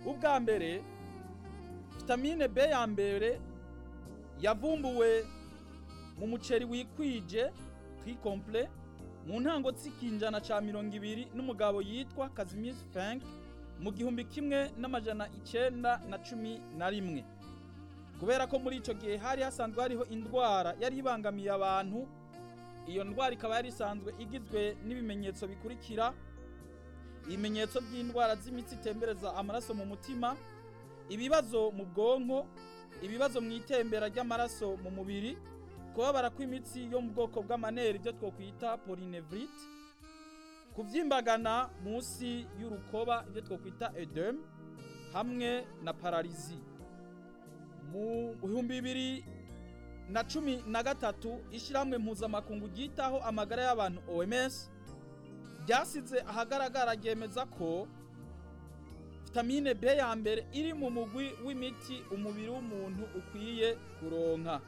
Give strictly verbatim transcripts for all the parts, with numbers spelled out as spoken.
ubwa mbere vitamine B ya mbere yavumbuwe mu muceri wikwije trikomple mu ntango z'ikinjana ca mirongo ibiri n'umugabo yitwa Casimir Frank mu gihumbi kimwe n'amajana icenda na cumi na rimwe. Kubera ko muri ico gihe hari hasanzwe hariho indwara yari ibangamiye abantu, iyo ndwara ikaba yari isanzwe igizwe n'ibimenyetso bikurikira: ibimenyetso by'indwara z'imitsi itembereza amaraso mu mutima, ibibazo mu bwonko, ibibazo mu itembera ry'amaraso mu mubiri, kubabara kw'imitsi yo mu bwoko bw'amaneri ibyo twokwita polynevrite, kuvyimbagana munsi y'urukoba ibyo twokwita edem, hamwe na paralizi. Mu bihumbi bibiri na cumi na gatatu ishiramwe mpuzamakungu ryitaho amagara y'abantu O M S ryasize ahagaragara ryemeza ko vitamine B ya mbere iri mu mugwi w'imiti umubiri w'umuntu ukwiye kuronka.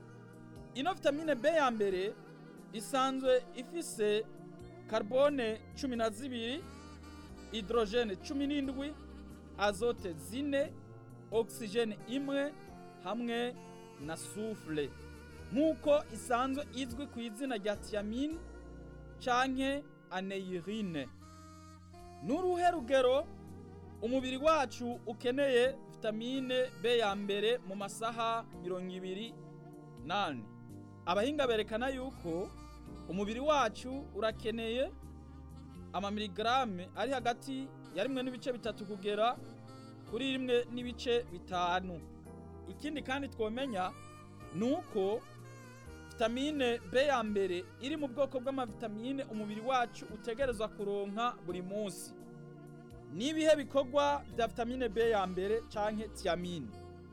Ino vitamine B ya mbere isanzwe ifise carbone cumi na zibiri, hydrogene cumi n'indwi, azote zine, oxygene imwe hamwe na soufre. Nkuko isanzwe izwi ku izina rya thiamine canke aneurine. Nuruhe rugero umubiri wacu ukeneye vitamine B ya mbere mu masaha mirongo ibiri nane. Abahinga berekana yuko umubiri wacu urakeneye amamiligrame ari hagati ya rimwe n'ibice bitatu kugera kuri rimwe n'ibice bitanu. Ikindi kandi twomenya nuko vitamine B ya mbere iri mu bwoko bw'amavitamine umubiri wacu utegerezwa kuronka buri munsi. Nibihe bikorwa vya vitamine B ya mbere canke thiamine?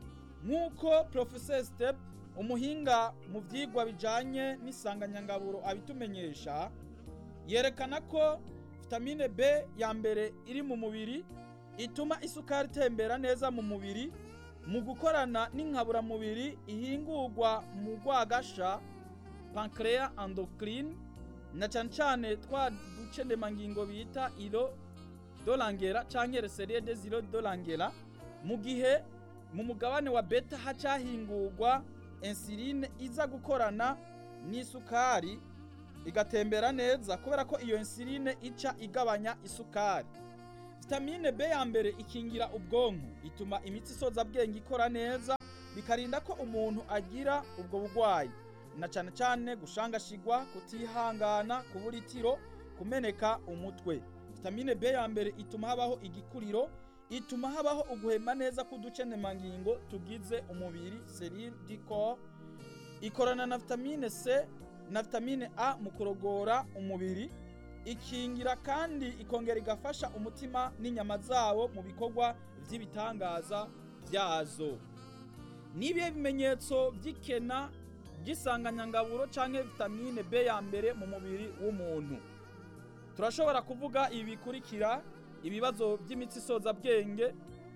Nkuko Professor Step umuhinga mu vyigwa bijanye n'isanganyangaburo abitumenyesha, yerekana ko vitamine B ya mbere iri mu mubiri ituma isukari itembera neza mu mubiri mu gukorana n'inkabura mubiri ihingurwa mu rwagasha pancreas endocrine, na cane cane twa ducendemangingo bita ilo dolangera canke reserie des ilo dolangera, mu gihe mu mugabane wa beta hacahingurwa insuline iza gukorana n'isukari igatembera neza, kubera ko iyo insuline ica igabanya isukari. Vitamine B ya mbere ikingira ubwonko, ituma imitsi isoza bwenge ikora neza, bikarinda ko umuntu agira ubwo bugwayi, na cane cane gushangashigwa, kutihangana, kuburitiro, kumeneka umutwe. Vitamine B ya mbere ituma habaho igikuriro, ituma habaho uguhema neza k'uducendemangingo tugize umubiri cellule du corps, ikorana na vitamine C na vitamine A mu kurogora umubiri, ikingira kandi ikongera igafasha umutima n'inyama zawo mu bikorwa vy'ibitangaza vyazo. Nibihe bimenyetso vy'ikena by'isanganyangaburo canke vitamine B ya mbere mu mubiri w'umuntu? Turashobora kuvuga ibi bikurikira: ibibazo by'imitsi isoza bwenge,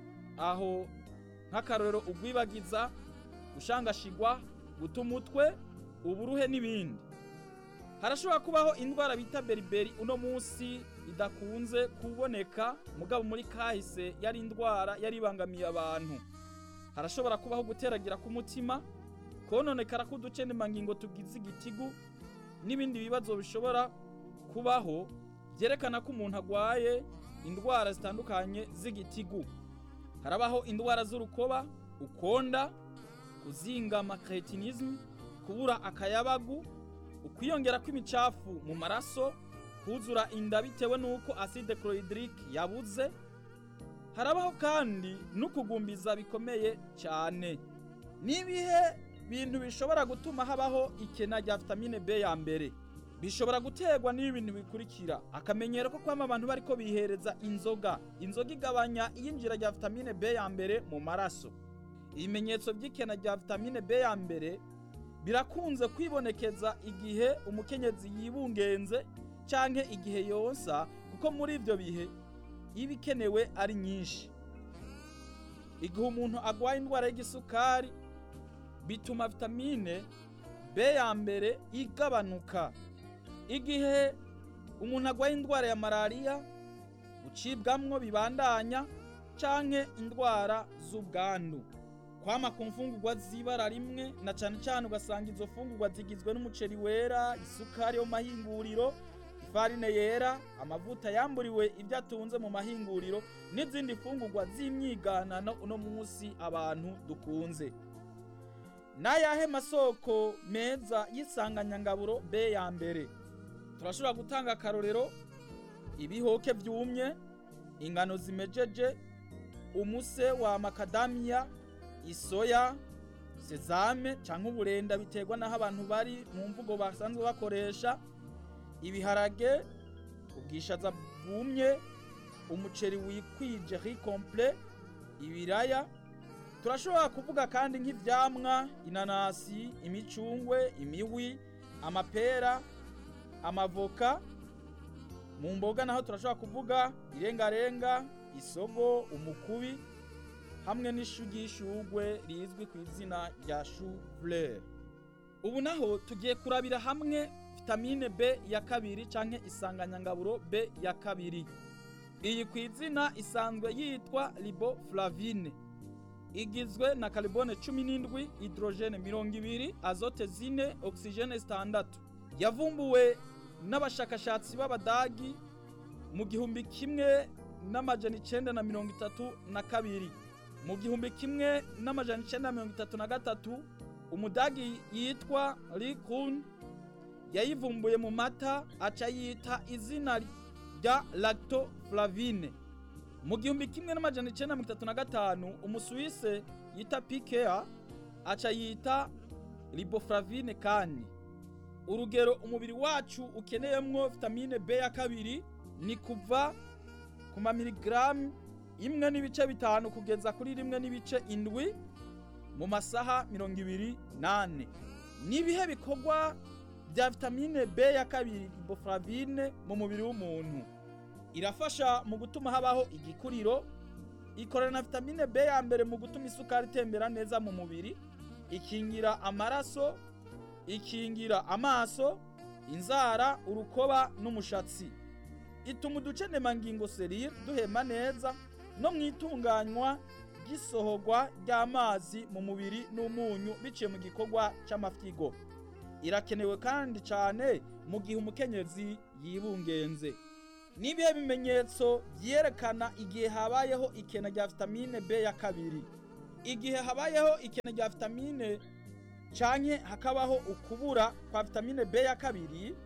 aho nk'akarorero ugwibagiza, gushangashigwa, guta umutwe, uburuhe n'ibindi. Harashobora kubaho indwara bita beriberi uno munsi idakunze kuboneka, mugabo muri kahise yari indwara yari ibangamiye abantu. Harashobora kubaho guteragira k'umutima, kononekara k'uducendemangingo tugize igitigu, n'ibindi bibazo bishobora kubaho vyerekana ko umuntu agwaye indwara zitandukanye z'igitigu. Harabaho indwara z'urukoba, ukonda, kuzingama cretinisme, kubura akayabagu, ukwiyongera kw'imicafu mu maraso, kuzura inda bitewe nuko acide chlorhydrique yabuze. Harabaho kandi n'ukugumbiza bikomeye cyane. Nibihe bintu bishobora gutuma habaho ikena rya vitamine B ya mbere? Bishobora guterwa n'ibintu bikurikira: akamenyero ko kwama abantu bariko bihereza inzoga. Inzoga igabanya iyinjira rya vitamine B ya mbere mu maraso. Ibimenyetso by'ikena rya vitamine B ya mbere birakunze kwibonekeza igihe umukenyezi yibungenze canke igihe yonsa, kuko muri ivyo bihe ibikenewe ari nyinshi. Igihe umuntu agwaye indwara y'igisukari bituma vitamine B ya mbere igabanuka. Igihe umuntu agwaye indwara ya malaria, gucibwamwo bibandanya, canke indwara z'ubwandu. Kwama ku mfungurwa z'ibara rimwe na cane cane ugasanga izo fungurwa zigizwe n'umuceri wera, isukari yo mu mahinguriro, ifarine yera, amavuta yamburiwe ibyo atunze mu mahinguriro n'izindi fungurwa z'imyiganano uno munsi abantu dukunze. N'ayahe masoko meza y'isanganyangaburo B ya mbere? Turashobora gutanga akarorero: ibihoke vyumye, ingano zimejeje, umuse wa makadamia, isoya, sezame canke uburenda biterwa naho abantu bari mu mvugo basanzwe bakoresha, ibiharage, ubwishaza bwumye, umuceri wikwije riz complet, ibiraya. Turashobora kuvuga kandi nk'ivyamwa, inanasi, imicungwe, imiwi, amapera, amavoka. Mu mboga naho turashobora kuvuga irengarenga, isogo, umukubi hamwe n'ishugishugwe rizwi ku izina rya chou-fleur. Ubu naho tugiye kurabira hamwe vitamine B ya kabiri canke isanganyangaburo B ya kabiri. Iyi ku izina isanzwe yitwa riboflavine. Igizwe na carbone cumi n'indwi, hydrogene mirongo ibiri, azote zine, oxygene zitandatu. Yavumbuwe n'abashakashatsi b'Abadagi mu gihumbi kimwe n'amajana icenda na mirongo itatu na kabiri. Mu gihumbi kimwe n'amajana icenda na mirongo itatu na gatatu, Umudagi yitwa Likun yayivumbuye mu mata aca yita izina rya lactoflavine. Mu gihumbi kimwe n'amajana icenda na mirongo itatu na gatanu, Umusuwise yita Pikea aca yita riboflavine kandi. Urugero umubiri wacu ukeneyemwo vitamine B ya kabiri ni kuva ku mamiligramu imwe n'ibice bitanu kugeza kuri rimwe n'ibice indwi mu masaha mirongo ibiri nane. Nibihe bikorwa bya vitamine B ya kabiri riboflavine mu mubiri w'umuntu? Irafasha mu gutuma habaho igikuriro, ikorana na vitamine B ya mbere mu gutuma isukari itembera neza mu mubiri, ikingira amaraso, ikingira amaso, inzara, urukoba n'umushatsi. Ituma uducenemangingo serire duhema neza no mwitunganywa gisohogwa ry'amazi mu mubiri n'umunyu biciye mu gikorwa c'amafyigo. Irakenewe kandi cyane mu gihe umukenyezi yibungenze. Nibihe bimenyetso vyerekana igihe habayeho ikena rya vitamine B ya kabiri? Igihe habayeho ikena rya vitamine canke hakabaho ukubura kwa vitamine B ya kabiri,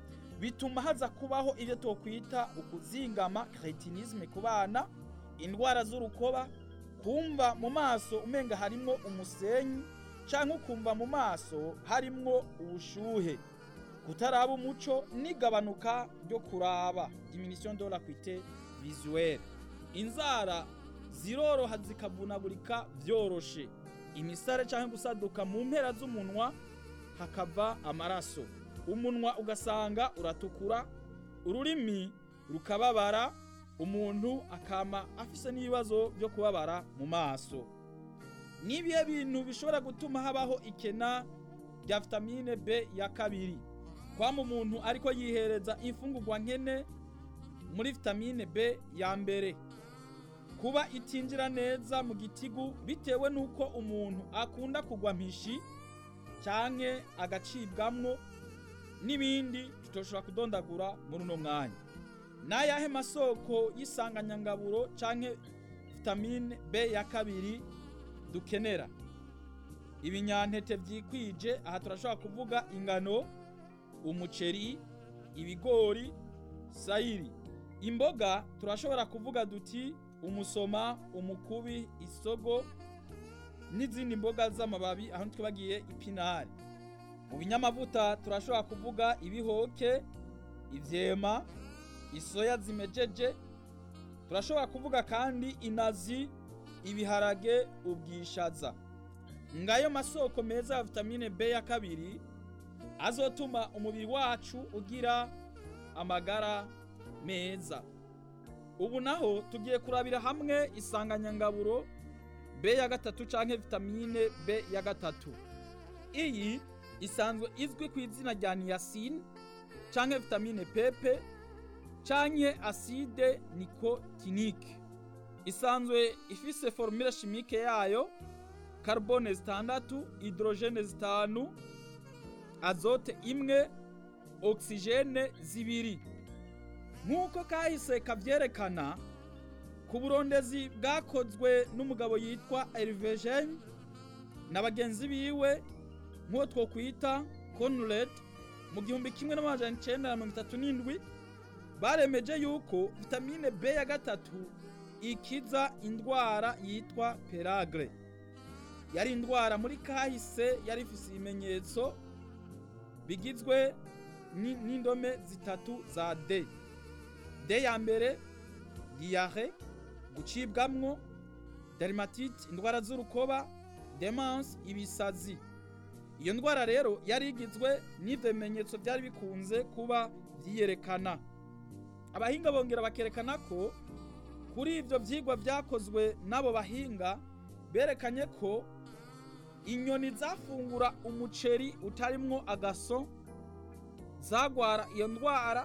bituma haza kubaho ivyo twokwita ukuzingama, cretinisme ku bana, indwara z'urukoba, kumva mu maso umenga harimwo umusenyi canke ukumva mu maso harimwo ubushuhe, kutaraba umuco n'igabanuka ryo kuraba, diminution de l'acuité visuelle. Inzara ziroroha zikavunagurika vyoroshe, imisare canke gusaduka mu mpera z'umunwa hakava amaraso, umunwa ugasanga uratukura, ururimi rukababara, umuntu akama afise n'ibibazo byo kubabara mu maso. Nibihe bintu bishobora gutuma habaho ikena rya vitamine B ya kabiri? Kwama umuntu ariko yihereza imfungurwa nkene muri vitamine B ya mbere, kuba itinjira neza mu gitigu bitewe nuko umuntu akunda kugwa mpishi canke agacibwamwo, n'ibindi tutoshobora kudondagura muri uno mwanya. N'ayahe masoko y'isanganyangaburo canke vitamine B ya kabiri dukenera? Ibinyantete vyikwije, aha turashobora kuvuga ingano, umuceri, ibigori, sayiri. Imboga turashobora kuvuga duti umusoma, umukubi, isogo n'izindi mboga z'amababi aho twibagiye ipinari. Mu binyamavuta turashobora kuvuga ibihoke, ivyema, isoya zimejeje. Turashobora kuvuga kandi inazi, ibiharage, ubwishaza. Ngayo masoko meza ya vitamine B ya kabiri azotuma umubiri wacu ugira amagara meza. Ubu naho tugiye kurabira hamwe isanganyangaburo B ya gatatu canke vitamine B ya gatatu. Iyi isanzwe izwi ku izina rya niacin canke vitamine P P canke acide nicotinique. isanzwe ifise formule chimique yayo carbone zitandatu, hydrogene zitanu, azote imwe, oxygene zibiri. Nk'uko kahise kavyerekana ku burondezi bwakozwe n'umugabo yitwa Hervé Gene na bagenzi biwe nk'uwo twokwita Conrad mu gihumbi kimwe n'amajana icenda na mirongo itatu n'indwi, baremeje yuko vitamine B ya gatatu ikiza indwara yitwa Pellagra. Yari indwara muri kahise yari ifise ibimenyetso bigizwe n'indome zitatu za D. D ya mbere diarrhée, gucibwamwo, dermatite, indwara z'urukoba, demence, ibisazi. Iyo ndwara rero yari igizwe n'ivyo bimenyetso byari bikunze kuba vyiyerekana. Abahinga bongera bakerekana ko kuri ivyo vyigwa vyakozwe n'abo bahinga berekanye ko inyoni zafungura umuceri utarimwo agaso zagwara iyo ndwara,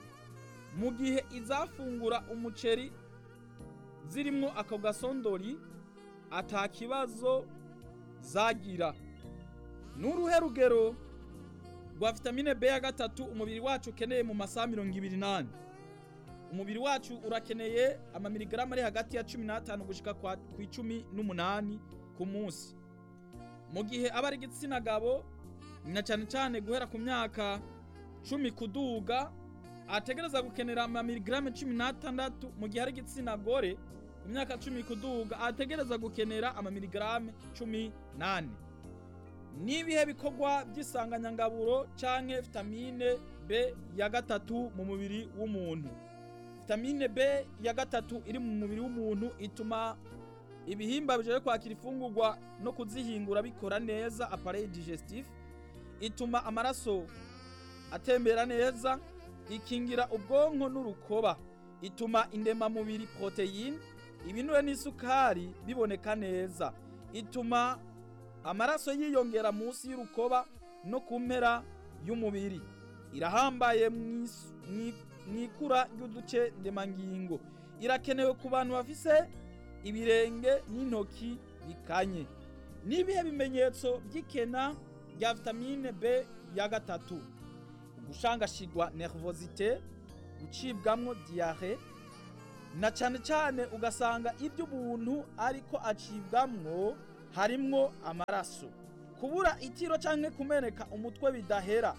mu gihe izafungura umuceri zirimwo ako gasondori ata kibazo zagira. N'uruhe rugero rwa vitamine B ya gatatu umubiri wacu ukeneye mu masaha mirongo ibiri n'ane? Umubiri wacu urakeneye amamiligramu ari hagati ya cumi n'atanu gushika ku icumi n'umunani ku munsi. Mu gihe aba ari igitsina gabo na cyane cyane guhera ku myaka cumi kuduga ategereza gukenera amamiligramu cumi n'atandatu, mu gihe ari igitsina gore ku myaka cumi kuduga ategereza gukenera amamiligramu cumi n'ane. Nibihe bikorwa by'isanganyangaburo canke vitamine B ya gatatu mu mubiri w'umuntu? Vitamine B ya gatatu iri mu mubiri w'umuntu ituma ibihimba bijeje kwakira ifungurwa no kuzihingura bikora neza, appareil digestif, ituma amaraso atembera neza, ikingira ubwonko n'urukoba, ituma indema mubiri proteine, ibinure n'isukari biboneka neza, ituma amaraso yiyongera munsi y'urukoba no ku mpera y'umubiri, irahambaye mw'ikura ry'uduce ndemangingo, irakenewe ku bantu bafise ibirenge n'intoki bikanye. Nibihe bimenyetso by'ikena rya vitamine B ya gatatu? Gushangashigwa nervosité, gucibwamwo diarrhée, na cyane cyane ugasanga ibyo umuntu ariko acibwamwo harimwo amaraso, kubura itiro canke kumeneka umutwe bidahera.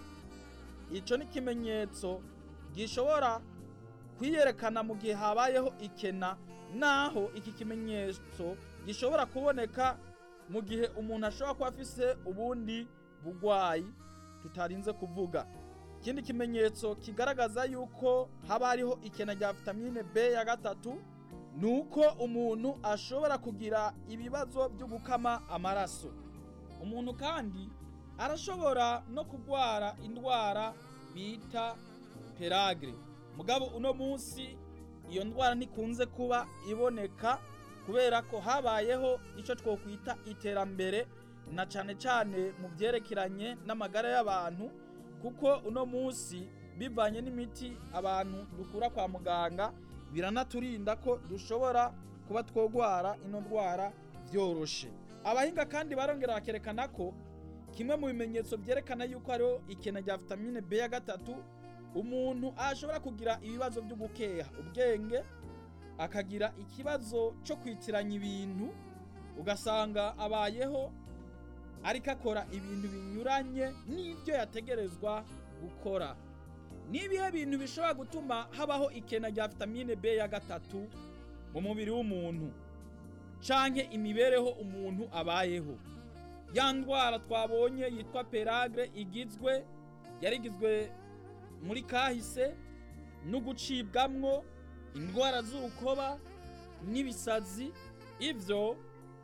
Ico ni kimenyetso gishobora kwiyerekana mu gihe habayeho ikena, naho iki kimenyetso gishobora kuboneka mu gihe umuntu ashobora kuba afise ubundi bugwayi tutarinze kuvuga. Ikindi kimenyetso kigaragaza yuko haba hariho ikena rya vitamine B ya gatatu nuko umuntu ashobora kugira ibibazo byo gukama amaraso. Umuntu kandi arashobora no kugwara indwara bita Pellagra. Mugabo uno munsi iyo ndwara ntikunze kuba iboneka kubera ko habayeho ico twokwita iterambere, na cane cane mu byerekeranye n'amagara y'abantu, kuko uno munsi bivanye n'imiti abantu dukura kwa muganga biranaturinda ko dushobora kuba twogwara ino ndwara vyoroshe. Abahinga kandi barongera bakerekana ko kimwe mu bimenyetso byerekana yuko hariho ikena rya vitamine B ya gatatu, umuntu ashobora kugira ibibazo byo gukeha ubwenge, akagira ikibazo cyo kwitiranya ibintu, ugasanga abayeho ariko akora ibintu binyuranye n'ibyo yategerezwa gukora. Nibihe bintu bishobora gutuma habaho ikena rya vitamine B ya gatatu mu mubiri w'umuntu canke imibereho umuntu abayeho? Ya ndwara twabonye yitwa Pellagra igizwe yarigizwe muri kahise no gucibwamwo, indwara z'urukoba n'ibisazi. Ivyo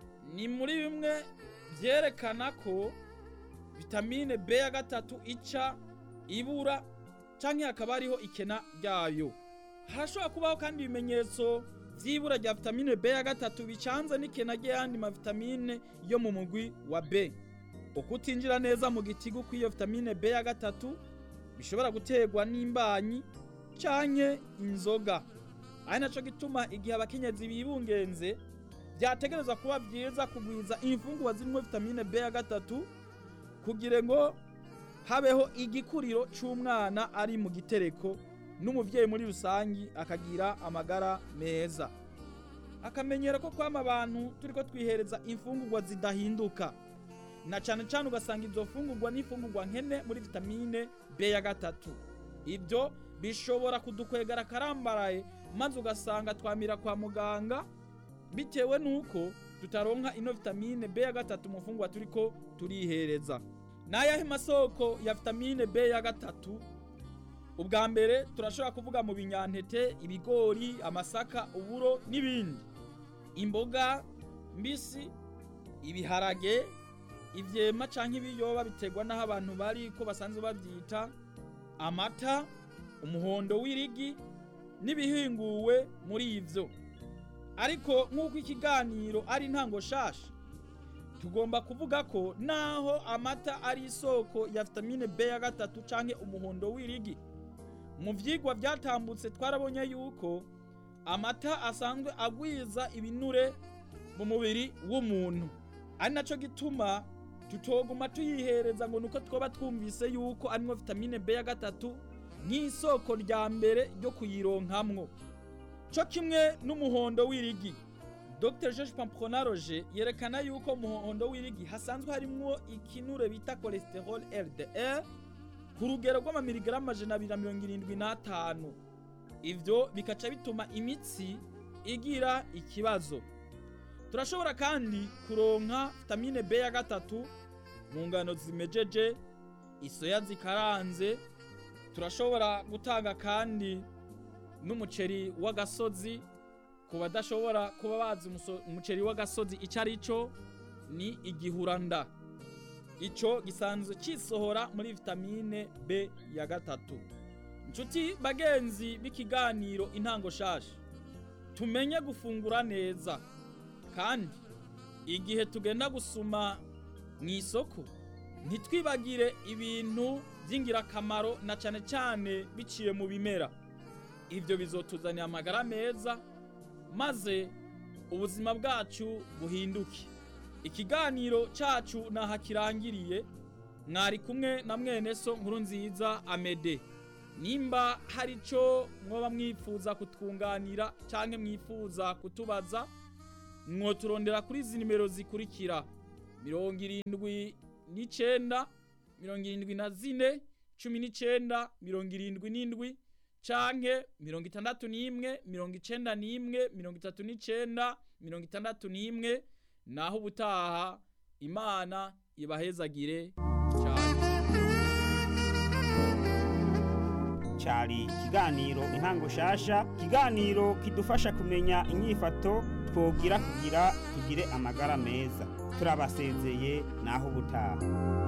ni muri bimwe vyerekana ko vitamine B ya gatatu ica ibura canke hakaba hariho ikena ryayo. Harashobora kubaho kandi ibimenyetso vy'ibura rya vitamine B ya gatatu bicanze n'ikena ry'ayandi mavitamine yo mu mugwi wa B. Ukutinjira neza mu gitigu kw'iyo vitamine B ya gatatu bishobora guterwa n'imbanyi canke inzoga. ari naco gituma igihe abakenyezi bibungenze byategerezwa kuba byiza kugwiza imfungurwa zirimo vitamine B ya gatatu kugira ngo habeho igikuriro c'umwana ari mu gitereko n'umuvyeyi muri rusangi akagira amagara meza. Akamenyero ko kwama abantu turiko twihereza imfungurwa zidahinduka na cane cane ugasanga izo fungurwa n'imfungurwa nkene muri vitamine B ya gatatu. Ibyo bishobora kudukwegara karambaraye maze ugasanga twamira kwa muganga bitewe nuko tutaronka ino vitamine B ya gatatu mu fungurwa turiko turihereza. Nayahe masoko ya vitamine B ya gatatu? Ubwa mbere turashobora kuvuga mu binyantete, ibigori, amasaka, uburo n'ibindi. Imboga mbisi, ibiharage, ivyema canke ibiyoba biterwa naho abantu bari ko basanzwe bavyita, amata, umuhondo w'irigi n'ibihinguwe muri ivyo. Ariko nk'uko ikiganiro ari intango shasha, tugomba kuvuga ko naho amata ari isoko ya vitamine B ya gatatu canke umuhondo w'irigi, mu vyigwa vyatambutse twarabonye yuko amata asanzwe agwiza ibinure mu mubiri w'umuntu. Ari naco gituma tutoguma tuyihereza ngo nuko twoba twumvise yuko arimwo vitamine B ya gatatu nk'isoko rya mbere ryo kuyironkamwo. Co kimwe n'umuhondo w'irigi, Docteur Georges Pampronaroge yerekana yuko umuhondo w'irigi hasanzwe harimwo ikinure bita cholesterol L D L ku rugero rw'amamiligramu amajana abiri na mirongo irindwi n'atanu. Ivyo bikaca bituma imitsi igira ikibazo. Turashobora kandi kuronka vitamine B ya gatatu mu ngano zimejeje, isoya zikaranze. Turashobora gutanga kandi n'umuceri w'agasozi ku badashobora kuba bazi umuceri w'agasozi ico ari cyo ni igihuranda. Ico gisanzwe cisohora muri vitamine B ya gatatu. Nshuti bagenzi b'ikiganiro intango shasha, tumenye gufungura neza kandi igihe tugenda gusuma mw'isoko ntitwibagire ibintu by'ingirakamaro na cane cane biciye mu bimera. Ivyo bizotuzanira amagara meza maze ubuzima bwacu buhinduke. Ikiganiro cacu naha kirangiriye, mwari kumwe na mwene so Nkurunziza Amede. Nimba hari ico mwoba mwifuza kutwunganira canke mwifuza kutubaza, mwoturondera kuri izi nimero zikurikira: mirongo irindwi n'icenda, mirongo irindwi na zine, cumi n'icenda, mirongo irindwi n'indwi, canke mirongo itandatu n'imwe, mirongo icenda n'imwe, mirongo itatu n'icenda, mirongo itandatu n'imwe. Naho ubutaha, Imana ibahezagire cyane. Cari ikiganiro intango shasha, ikiganiro kidufasha kumenya inyifato twogira kugira tugire amagara meza. Turabasezeye naho ubutaha.